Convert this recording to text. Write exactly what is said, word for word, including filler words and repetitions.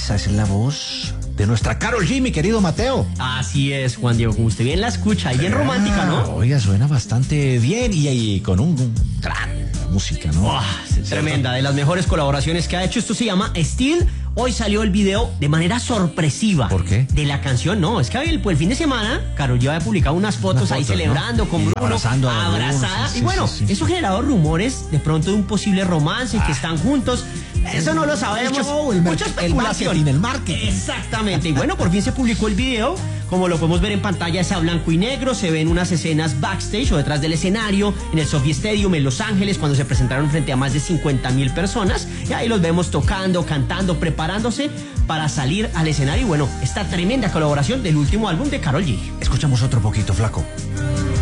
esa es la voz de nuestra Karol G, mi querido Mateo. Así es, Juan Diego, como usted bien la escucha, y bien ah, romántica, ¿no? Oiga, suena bastante bien y, y con un, un gran música, ¿no? Oh, tremenda, de las mejores colaboraciones que ha hecho. Esto se llama Still. Hoy salió el video de manera sorpresiva. ¿Por qué? De la canción, no, es que el, el fin de semana Karol G había publicado unas fotos, unas fotos ahí celebrando, ¿no? Con Bruno, abrazando a abrazada. Bruno, sí, y bueno, sí, sí. eso ha generado rumores de pronto de un posible romance, ah. que están juntos. Eso no lo sabemos. El show, el Mucha especulación. El marketing, el marketing. Exactamente. Y bueno, por fin se publicó el video. Como lo podemos ver en pantalla, es a blanco y negro. Se ven unas escenas backstage o detrás del escenario en el Sophie Stadium en Los Ángeles, cuando se presentaron frente a más de cincuenta mil personas. Y ahí los vemos tocando, cantando, preparándose para salir al escenario. Y bueno, esta tremenda colaboración del último álbum de Karol G. Escuchamos otro poquito, flaco.